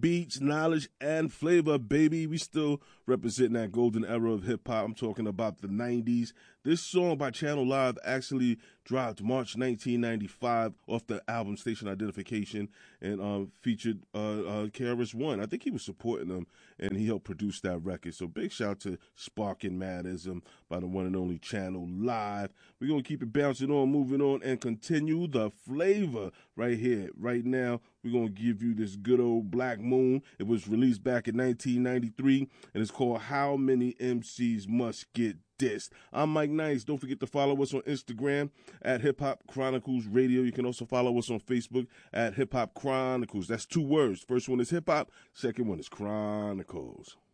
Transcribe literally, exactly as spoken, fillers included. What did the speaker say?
beats, knowledge, and flavor, baby. We still representing that golden era of hip-hop. I'm talking about the nineties. This song by Channel Live actually dropped March nineteen ninety-five off the album Station Identification and um, featured uh, uh, K R S One. I think he was supporting them, and he helped produce that record. So big shout to Sparkin' Madism by the one and only Channel Live. We're going to keep it bouncing on, moving on, and continue the flavor right here, right now. We're going to give you this good old Black Moon. It was released back in nineteen ninety-three, and it's called How Many M Cs Must Get Dissed. I'm Mike Nice. Don't forget to follow us on Instagram at Hip Hop Chronicles Radio. You can also follow us on Facebook at Hip Hop Chronicles. That's two words. First one is hip hop. Second one is Chronicles.